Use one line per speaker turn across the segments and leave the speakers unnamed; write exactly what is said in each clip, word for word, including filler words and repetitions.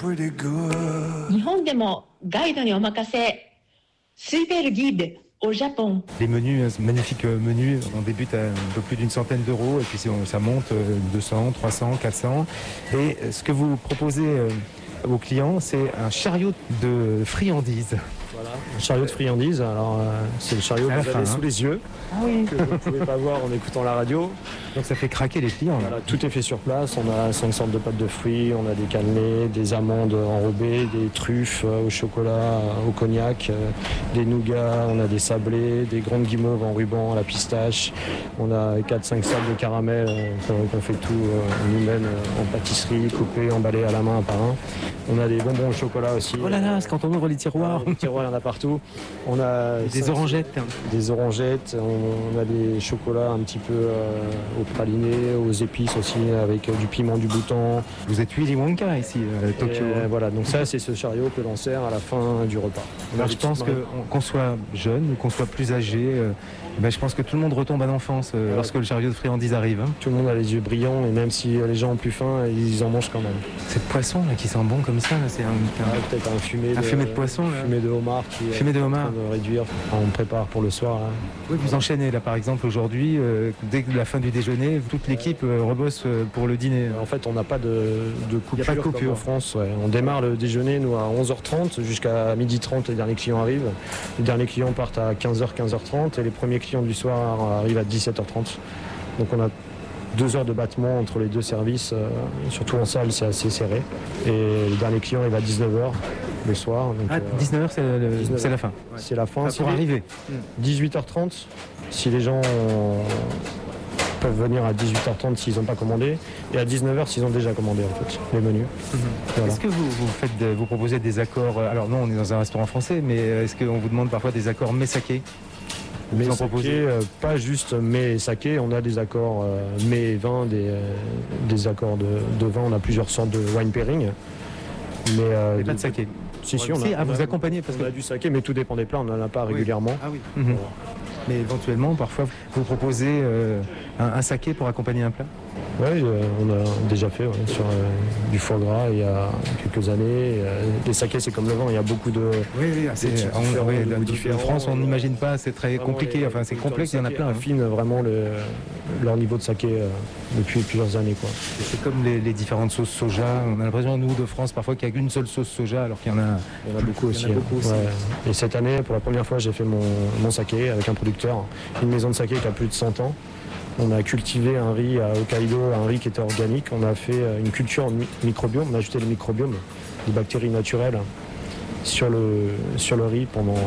pretty good.
日本でもガイドにお任せ。スイベルギード au Japon.
Les menus, magnifiques menus, on débute à un peu plus d'une centaine d'euros et puis ça monte deux cents, trois cents, quatre cents. Et ce que vous proposez aux clients, c'est un chariot de friandises.
Voilà, un chariot de friandises. Alors, euh, c'est le chariot que vous
fin,
avez
hein.
sous les yeux,
ah oui.
que vous ne pouvez pas voir en écoutant la radio.
Donc ça fait craquer les clients.
Voilà, tout est fait sur place. On a cinq sortes de pâtes de fruits, on a des cannelés, des amandes enrobées, des truffes au chocolat, au cognac, des nougats, on a des sablés, des grandes guimauves en ruban à la pistache. On a quatre cinq sortes de caramel qu'on fait tout nous-mêmes en pâtisserie, coupés, emballés à la main un par un. On a des bonbons au chocolat aussi.
Oh là là, c'est quand on ouvre les tiroirs.
Les tiroirs, il y en a partout. On a
des ça, orangettes.
Des orangettes. On, on a des chocolats un petit peu euh, au praliné, aux épices aussi, avec euh, du piment du Bhoutan.
Vous êtes Willy Wonka ici, à Tokyo.
Et,
hein.
Voilà, donc ça, c'est ce chariot que l'on sert à la fin du repas.
Alors, je pense que, qu'on soit jeune ou qu'on soit plus âgé, euh, ben, je pense que tout le monde retombe à l'enfance euh,
voilà.
lorsque le chariot de friandises arrive. Hein.
Tout le monde a les yeux brillants et même si les gens ont plus faim, ils en mangent quand même.
C'est le poisson là, qui sent bon comme ça, là, c'est un, un...
Ah, peut-être un fumé,
un
de,
fumé de poisson, là.
fumé de homard qui
fumé de homard.
est en train de réduire. Enfin, on prépare pour le soir. Là.
Oui, vous enchaînez là par exemple aujourd'hui, euh, dès la fin du déjeuner, toute l'équipe euh, rebosse euh, pour le dîner.
En fait, on n'a pas de, de coupure,
Il y a pas de coupure
en France. Ouais. On démarre le déjeuner nous à onze heures trente jusqu'à midi trente. Les derniers clients arrivent. Les derniers clients partent à quinze heures, quinze heures trente et les premiers clients du soir arrivent à dix-sept heures trente. Donc on a deux heures de battement entre les deux services, euh, surtout en salle c'est assez serré. Et le dernier client il va à dix-neuf heures le soir. Donc,
ah, dix-neuf heures c'est, le, dix-neuf heures. C'est la fin.
Ouais. C'est la fin.
Enfin, pour arriver.
dix-huit heures trente, si les gens ont... peuvent venir à dix-huit heures trente s'ils n'ont pas commandé et à dix-neuf heures s'ils ont déjà commandé en fait les menus.
Mm-hmm. Voilà. Est-ce que vous, vous, faites de, vous proposez des accords, alors non on est dans un restaurant français, mais est-ce qu'on vous demande parfois des accords mets saké?
Mais saké, euh, pas juste mais saké, on a des accords euh, mais vin, des, euh, des accords de, de vin, on a plusieurs sortes de wine pairing. Mais euh,
pas de saké.
Si, si, on
si,
a,
à
on
vous
a,
accompagner parce
on
que...
a du saké, mais tout dépend des plats, on n'en a pas oui. régulièrement.
Ah oui. Mm-hmm. Voilà. Mais éventuellement, parfois, vous proposez euh, un, un saké pour accompagner un plat?
Oui, euh, on a déjà fait ouais, sur euh, du foie gras il y a quelques années. Euh, les sakés, c'est comme le vin, il y a beaucoup de.
Oui, oui, c'est, on, oui de, de, en France, on n'imagine pas, c'est très compliqué, les, enfin c'est complexe, il y en a plein.
Ils affinent hein. vraiment le, leur niveau de saké euh, depuis plusieurs années. Quoi.
C'est comme les, les différentes sauces soja. On a l'impression, nous, de France, parfois qu'il n'y a qu'une seule sauce soja, alors qu'il y en a,
il y en a beaucoup aussi.
Il y en a beaucoup
hein.
aussi.
Ouais. Et cette année, pour la première fois, j'ai fait mon, mon saké avec un producteur, une maison de saké qui a plus de cent ans. On a cultivé un riz à Hokkaido, un riz qui était organique. On a fait une culture en microbiome. On a ajouté le microbiome, des bactéries naturelles sur le, sur le riz pendant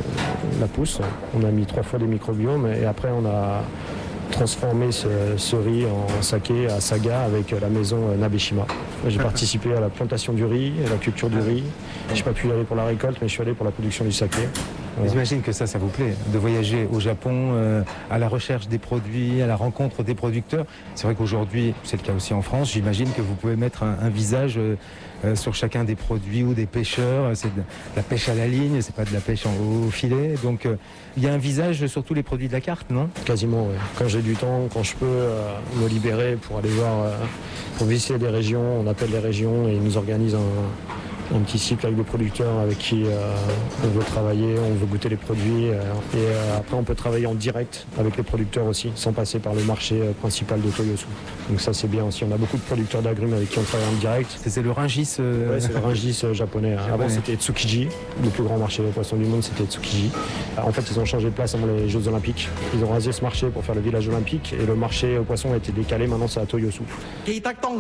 la pousse. On a mis trois fois des microbiomes et après on a transformé ce, ce riz en saké à Saga avec la maison Nabeshima. J'ai participé à la plantation du riz, à la culture du riz. Je n'ai pas pu y aller pour la récolte, mais je suis allé pour la production du saké.
Voilà. J'imagine que ça, ça vous plaît, de voyager au Japon, euh, à la recherche des produits, à la rencontre des producteurs. C'est vrai qu'aujourd'hui, c'est le cas aussi en France, j'imagine que vous pouvez mettre un, un visage euh, euh, sur chacun des produits ou des pêcheurs. C'est de la pêche à la ligne, c'est pas de la pêche en, au filet. Donc euh, il y a un visage sur tous les produits de la carte, non?
Quasiment, oui. Quand j'ai du temps, quand je peux euh, me libérer pour aller voir, euh, pour visiter des régions, on appelle les régions et ils nous organisent un... un petit cycle avec des producteurs avec qui euh, on veut travailler, on veut goûter les produits euh, et euh, après on peut travailler en direct avec les producteurs aussi sans passer par le marché euh, principal de Toyosu. Donc ça c'est bien aussi, on a beaucoup de producteurs d'agrumes avec qui on travaille en direct.
C'est, c'est le Rungis euh...
Ouais, c'est le Rungis euh, japonais. japonais. Avant c'était Tsukiji, le plus grand marché de poissons du monde c'était Tsukiji. En fait ils ont changé de place avant les Jeux Olympiques. Ils ont rasé ce marché pour faire le village olympique et le marché aux poissons a été décalé, maintenant c'est à Toyosu.